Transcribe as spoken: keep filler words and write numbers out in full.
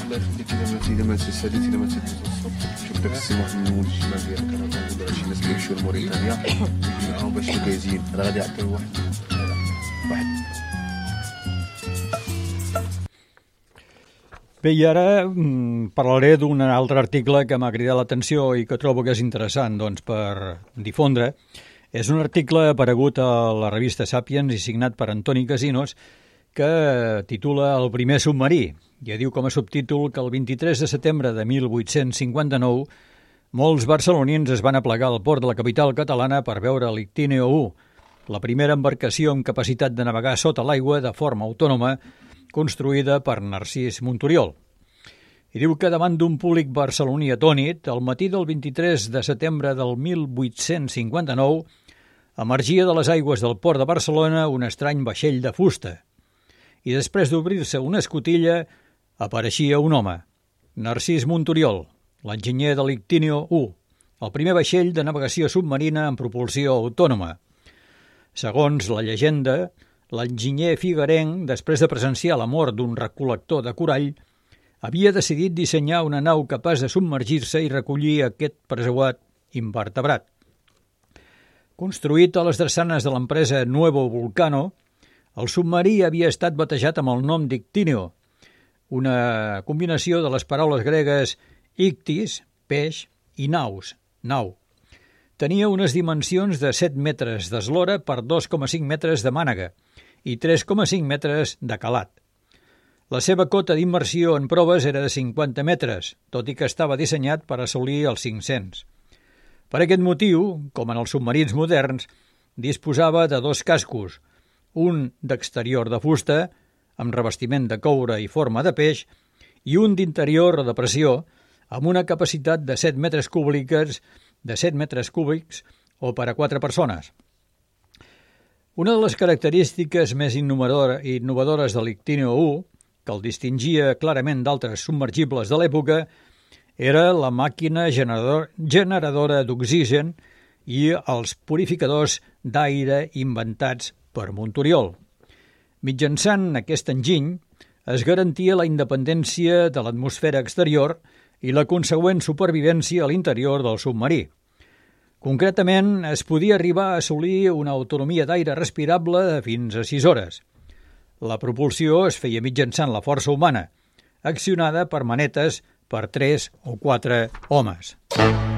الله يخليك اذا ما اذا ما تساليت اذا ما تدوز الصبح شوف داك السماح من الولد الشمال ديالك انا كنقول شي ناس كيمشيو لموريتانيا يجي معاهم باش مكايزين راه غادي يعطيو واحد واحد. Bé, i ara mm, parlaré d'un altre article que m'ha cridat l'atenció i que trobo que és interessant doncs, per difondre. És un article aparegut a la revista Sapiens i signat per Antoni Casinos que titula El primer submarí. Ja diu com a subtítol que el vint-i-tres de setembre de mil vuit-cents cinquanta-nou molts barcelonins es van aplegar al port de la capital catalana per veure l'Ictíneo u, la primera embarcació amb capacitat de navegar sota l'aigua de forma autònoma construïda per Narcís Monturiol. I diu que davant d'un públic barceloní atònit, al matí del vint-i-tres de setembre del mil vuit-cents cinquanta-nou, emergia de les aigües del port de Barcelona un estrany vaixell de fusta. I després d'obrir-se una escotilla, apareixia un home, Narcís Monturiol, l'enginyer de l'Ictíneo u, el primer vaixell de navegació submarina amb propulsió autònoma. Segons la llegenda, l'enginyer figuerenc, després de presenciar la mort d'un recol·lector de corall, havia decidit dissenyar una nau capaç de submergir-se i recollir aquest preseuat invertebrat. Construït a les drassanes de l'empresa Nuevo Vulcano, el submarí havia estat batejat amb el nom d'Ictíneo, una combinació de les paraules gregues ictis, peix, i naus, nau. Tenia unes dimensions de set metres d'eslora per dos coma cinc metres de mànega i tres coma cinc metres de calat. La seva cota d'immersió en proves era de cinquanta metres, tot i que estava dissenyat per assolir els cinc-cents. Per aquest motiu, com en els submarins moderns, disposava de dos cascos, un d'exterior de fusta, amb revestiment de coure i forma de peix, i un d'interior de pressió, amb una capacitat de set metres cúbics, de set metres cúbics o per a quatre persones. Una de les característiques més innovadores de l'Ictíneo u, que el distingia clarament d'altres submergibles de l'època, era la màquina generador, generadora d'oxigen i els purificadors d'aire inventats per Monturiol. Mitjançant aquest enginy es garantia la independència de l'atmosfera exterior i la consegüent supervivència a l'interior del submarí. Concretament, es podia arribar a assolir una autonomia d'aire respirable de fins a sis hores. La propulsió es feia mitjançant la força humana, accionada per manetes per tres o quatre homes.